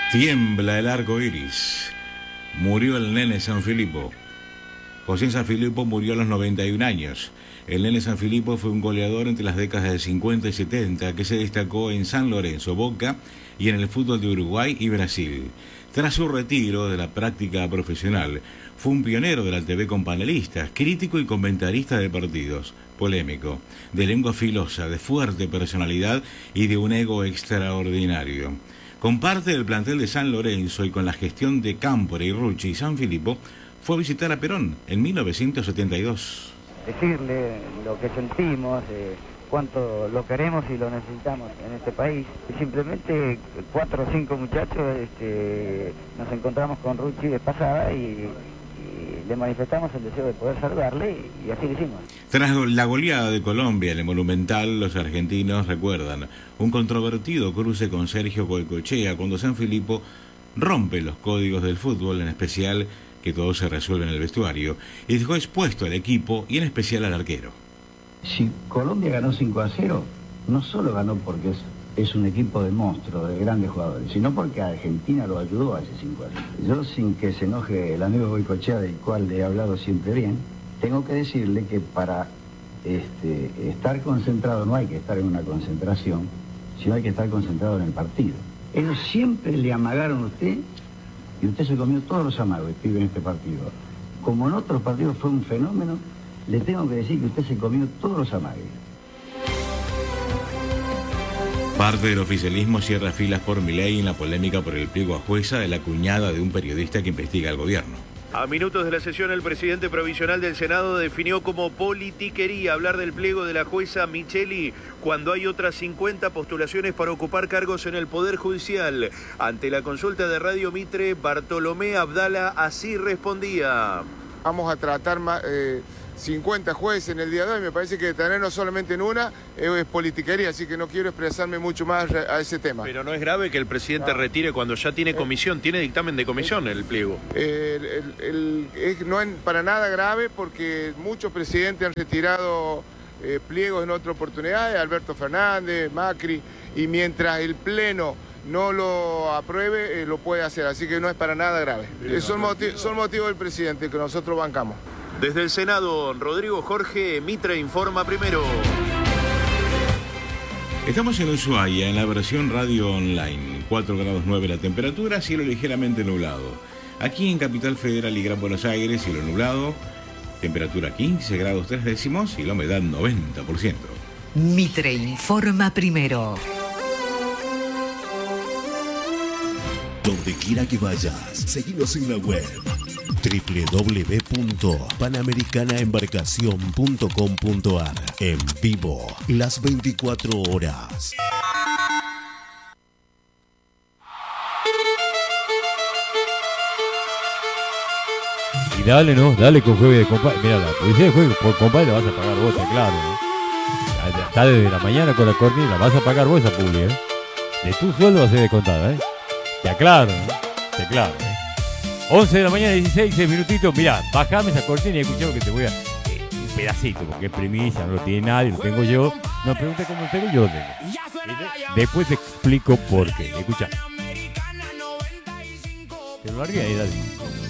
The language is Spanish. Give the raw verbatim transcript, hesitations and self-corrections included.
Tiembla el arco iris. Murió el nene Sanfilippo. José Sanfilippo murió a los noventa y un años. El nene Sanfilippo fue un goleador entre las décadas de cincuenta y setenta que se destacó en San Lorenzo, Boca y en el fútbol de Uruguay y Brasil. Tras su retiro de la práctica profesional, fue un pionero de la T V con panelistas, crítico y comentarista de partidos, polémico, de lengua filosa, de fuerte personalidad y de un ego extraordinario. Con parte del plantel de San Lorenzo y con la gestión de Cámpora, Rucci y Sanfilippo, fue a visitar a Perón en mil novecientos setenta y dos. Decirle lo que sentimos, eh, cuánto lo queremos y lo necesitamos en este país. Y simplemente cuatro o cinco muchachos este, nos encontramos con Rucci de pasada y, y le manifestamos el deseo de poder saludarle y, y así lo hicimos. Tras la goleada de Colombia en el Monumental, los argentinos recuerdan un controvertido cruce con Sergio Goycochea cuando Sanfilippo rompe los códigos del fútbol, en especial que todo se resuelve en el vestuario, y dejó expuesto al equipo y en especial al arquero. Si Colombia ganó cinco a cero, no solo ganó porque es, es un equipo de monstruos, de grandes jugadores, sino porque Argentina lo ayudó a ese cinco a cero. Yo, sin que se enoje el amigo Goycochea, del cual le he hablado siempre bien, tengo que decirle que para este, estar concentrado no hay que estar en una concentración, sino hay que estar concentrado en el partido. Ellos siempre le amagaron a usted y usted se comió todos los amagos, pibe, en este partido. Como en otros partidos fue un fenómeno, le tengo que decir que usted se comió todos los amagues. Parte del oficialismo cierra filas por Milei en la polémica por el pliego a jueza de la cuñada de un periodista que investiga al gobierno. A minutos de la sesión, el presidente provisional del Senado definió como politiquería hablar del pliego de la jueza Micheli cuando hay otras cincuenta postulaciones para ocupar cargos en el Poder Judicial. Ante la consulta de Radio Mitre, Bartolomé Abdala así respondía. Vamos a tratar más, eh, cincuenta jueces en el día de hoy. Me parece que tenernos solamente en una eh, es politiquería, así que no quiero expresarme mucho más a ese tema. Pero no es grave que el presidente no. retire cuando ya tiene comisión, tiene dictamen de comisión el pliego. El, el, el, es, no es para nada grave porque muchos presidentes han retirado eh, pliegos en otras oportunidades, Alberto Fernández, Macri, y mientras el Pleno no lo apruebe, eh, lo puede hacer, así que no es para nada grave. Eh, son, motiv son motivos del presidente que nosotros bancamos. Desde el Senado, Rodrigo Jorge, Mitre informa primero. Estamos en Ushuaia, en la versión radio online. cuatro grados nueve la temperatura, cielo ligeramente nublado. Aquí en Capital Federal y Gran Buenos Aires, cielo nublado, temperatura quince grados tres décimos y la humedad noventa por ciento. Mitre informa primero. Donde quiera que vayas, seguinos en la web doble u doble u doble u punto panamericana embarcación punto com punto ar. En vivo, las veinticuatro horas. Y dale, ¿no? Dale con jueves de compadre. Mira, la policía de jueves por compadre la vas a pagar vos, está claro, ¿no? Está desde la mañana con la corneta, la vas a pagar vos esa publi, ¿eh? De tu sueldo va a ser descontada, ¿eh? Te aclaro, ¿no? Te aclaro, ¿eh? once de la mañana, dieciséis, seis minutitos. Mirá, bajame esa cortina y escuchame que te voy a... Eh, un pedacito, porque es primicia, no lo tiene nadie, lo tengo yo. No me preguntes cómo lo tengo, yo lo tengo. Después te explico por qué. Escucha. Te lo largué ahí, dale.